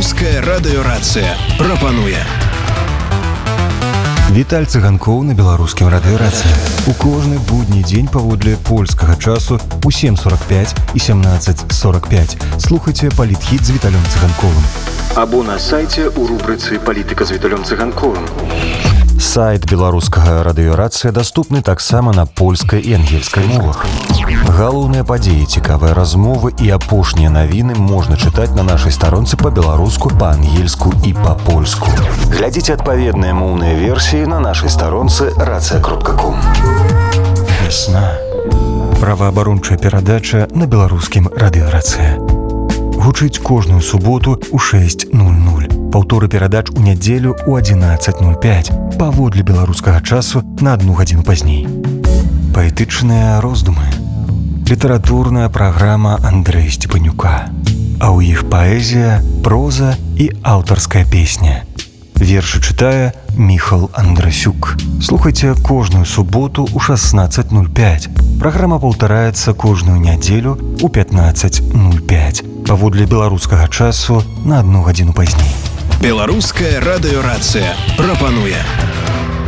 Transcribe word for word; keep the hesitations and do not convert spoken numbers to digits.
Беларуская радыёрацыя прапануе. Віталь Цыганкоў на беларускім радыёрацыі. У кожны будні дзень паводле польскага часу у сем сорок пять і семнадцать сорок пять слухайце палітхіт з Віталем Цыганковым. Або на сайце у рубрыцы «Палітыка з Віталем Цыганковым». Сайт беларускага радыёрацыя даступны таксама на польскай і ангельскай мовах. Галоўныя падзеі, цікавыя размовы і апошнія навіны можна чытаць на нашай старонцы па-беларуску, па-ангельску і па-польску. Глядзіце адпаведныя моўныя версіі на нашай старонцы рацыя кропка ком. Вясна. Праваабарончая перадача на беларускім радыёрацыя. Гучыць кожную суботу ў шэсць нуль нуль. Паўторы перадач у нядзелю ў адзінаццаць нуль пять. Паводле беларускага часу на одну гадзіну пазней. Паэтычныя роздумы. Літаратурная праграма Андрэя Сцепанюка. А ў іх паэзія, проза і аўтарская песня. Вершы чытае Міхал Андрасюк. Слухайце кожную суботу ў шаснаццаць нуль пять. Праграма паўтараецца кожную нядзелю ў пятнаццаць нуль пять. Паводле беларускага часу на одну гадзіну пазней. Беларуская радыёрацыя прапануе.